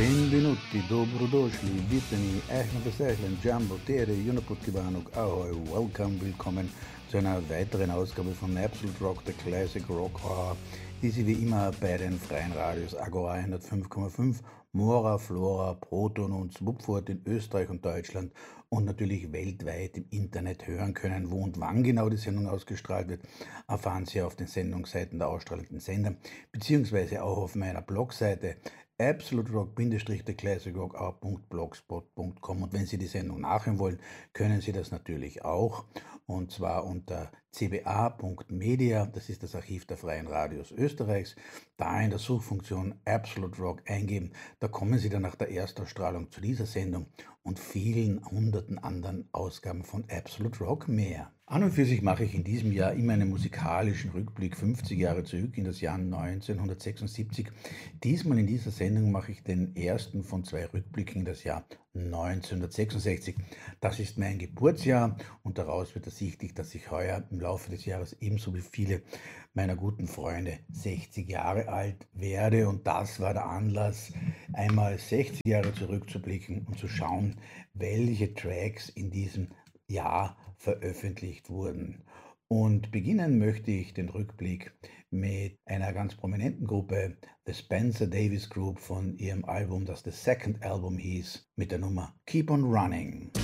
Benvenuti, dobrodošli, biteni, ehna besehlen, Jumbo, Tere, Junaputkibanuk, Ahoi, welcome, willkommen zu einer weiteren Ausgabe von Absolute Rock, der Classic Rock Hour, die Sie wie immer bei den freien Radios Agora 105,5, Mora, Flora, Proton und Swupfurt in Österreich und Deutschland und natürlich weltweit im Internet hören können. Wo und wann genau die Sendung ausgestrahlt wird, erfahren Sie auf den Sendungsseiten der ausstrahlenden Sender, beziehungsweise auch auf meiner Blogseite absoluterock-classicrock.blogspot.com. Und wenn Sie die Sendung nachhören wollen, können Sie das natürlich auch, und zwar unter cba.media, das ist das Archiv der Freien Radios Österreichs, da in der Suchfunktion Absolute Rock eingeben, da kommen Sie dann nach der Erstausstrahlung zu dieser Sendung und vielen hunderten anderen Ausgaben von Absolute Rock mehr. An und für sich mache ich in diesem Jahr immer einen musikalischen Rückblick 50 Jahre zurück in das Jahr 1976. Diesmal in dieser Sendung mache ich den ersten von 2 Rückblicken in das Jahr 1966. Das ist mein Geburtsjahr und daraus wird ersichtlich, dass ich heuer im Laufe des Jahres ebenso wie viele meiner guten Freunde 60 Jahre alt werde, und das war der Anlass, einmal 60 Jahre zurückzublicken und zu schauen, welche Tracks in diesem Jahr veröffentlicht wurden. Und beginnen möchte ich den Rückblick mit einer ganz prominenten Gruppe, The Spencer Davis Group, von ihrem Album, das The Second Album hieß, mit der Nummer Keep on Running.